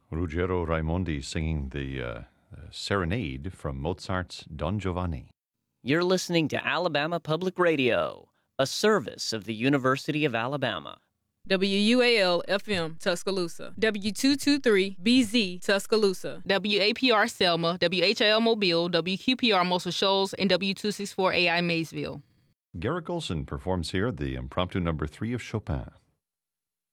Ruggiero Raimondi singing the serenade from Mozart's Don Giovanni. You're listening to Alabama Public Radio, a service of the University of Alabama. WUAL-FM, Tuscaloosa. W223-BZ, Tuscaloosa. WAPR Selma, WHIL Mobile, WQPR Muscle Shoals, and W264AI Maysville. Garrett Golson performs here the impromptu number 3 of Chopin.